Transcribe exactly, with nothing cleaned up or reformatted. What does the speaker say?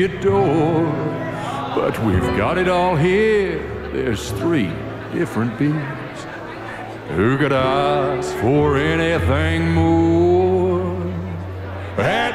adore. But we've got it all here. There's three different beers. Who could ask for anything more? And